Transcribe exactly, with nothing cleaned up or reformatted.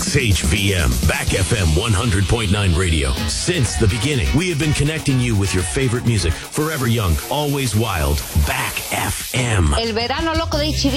X H V M, Back F M one hundred point nine radio. Since the beginning, we have been connecting you with your favorite music. Forever young, always wild. Back F M. El verano loco de H V